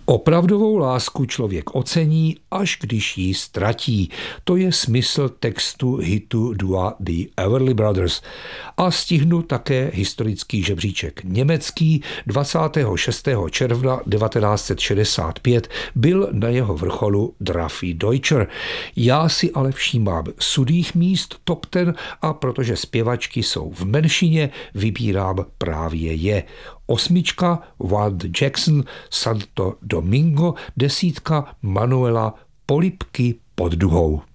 Opravdovou lásku člověk ocení, až když ji ztratí. To je smysl textu hitu dua The Everly Brothers. A stihnu také historický žebříček německý. 26. června 1965 byl na jeho vrcholu Drafi Deutscher. Já si ale všímám sudých míst top 10 a protože zpěvačky jsou v menšině, vybírám právě je. 8. Wanda Jackson, Santo Domingo, 10. Manuela Polibky pod duhou.